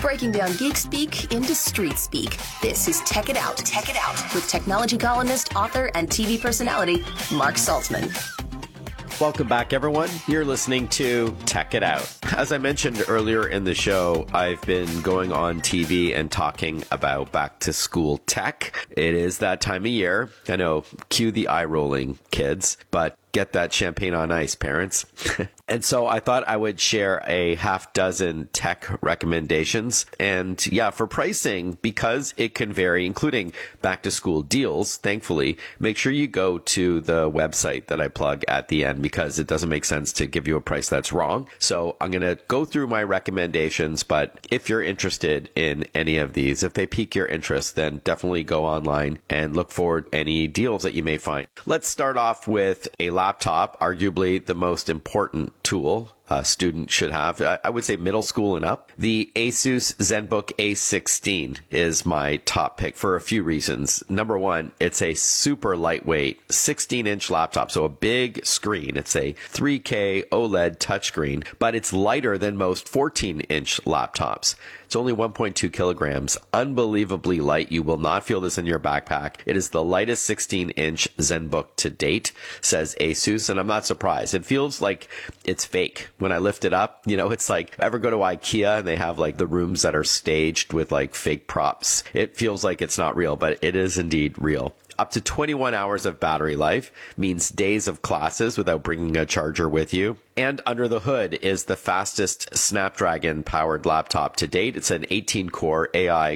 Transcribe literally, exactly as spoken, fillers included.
Breaking down geek speak into street speak. This is Tech It Out. Tech It Out with technology columnist, author, and T V personality Mark Saltzman. Welcome back, everyone. You're listening to Tech It Out. As I mentioned earlier in the show, I've been going on T V and talking about back to school tech. It is that time of year. I know, cue the eye rolling, kids, but get that champagne on ice, parents. And so I thought I would share a half dozen tech recommendations. And yeah, for pricing, because it can vary, including back to school deals, thankfully, make sure you go to the website that I plug at the end, because it doesn't make sense to give you a price that's wrong. So I'm going to go through my recommendations, but if you're interested in any of these, if they pique your interest, then definitely go online and look for any deals that you may find. Let's start off with a laptop, arguably the most important tool a student should have. I would say middle school and up. The Asus ZenBook A sixteen is my top pick for a few reasons. Number one, it's a super lightweight sixteen inch laptop, so a big screen. It's a three K OLED touchscreen, but it's lighter than most fourteen inch laptops. It's only one point two kilograms, unbelievably light. You will not feel this in your backpack. It is the lightest sixteen inch ZenBook to date, says Asus, and I'm not surprised. It feels like it's fake. When I lift it up, you know, it's like, ever go to IKEA and they have like the rooms that are staged with like fake props. It feels like it's not real, but it is indeed real. Up to twenty-one hours of battery life means days of classes without bringing a charger with you. And under the hood is the fastest Snapdragon-powered laptop to date. It's an eighteen core A I